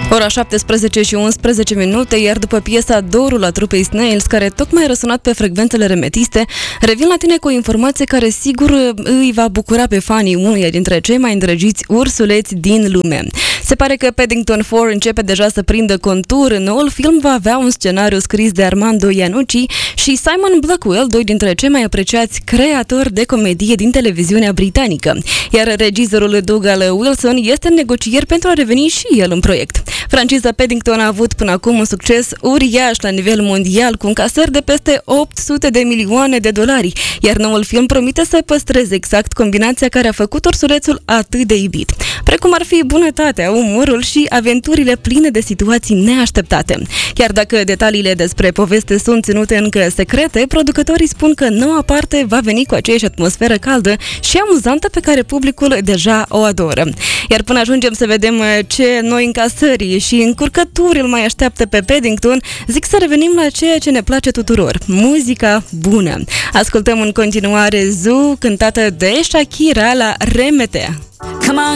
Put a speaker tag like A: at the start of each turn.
A: Ora 17 și 11 minute, iar după piesa Dorul a trupei Snails, care tocmai a răsunat pe frecvențele remetiste, revin la tine cu o informație care sigur îi va bucura pe fanii unuia dintre cei mai îndrăgiți ursuleți din lume. Se pare că Paddington 4 începe deja să prindă contur. Noul film va avea un scenariu scris de Armando Iannucci și Simon Blackwell, doi dintre cei mai apreciați creatori de comedie din televiziunea britanică. Iar regizorul Dougal Wilson este în negocieri pentru a reveni și el în proiect. Franciza Paddington a avut până acum un succes uriaș la nivel mondial, cu încasări de peste 800 de milioane de dolari, iar noul film promite să păstreze exact combinația care a făcut ursulețul atât de iubit, precum ar fi bunătatea, umorul și aventurile pline de situații neașteptate. Chiar dacă detaliile despre poveste sunt ținute încă secrete, producătorii spun că noua parte va veni cu aceeași atmosferă caldă și amuzantă pe care publicul deja o adoră. Iar până ajungem să vedem ce noi încasări și încurcături îl mai așteaptă pe Paddington, zic să revenim la ceea ce ne place tuturor, muzica bună. Ascultăm în continuare Zoo, cântată de Shakira la Remete.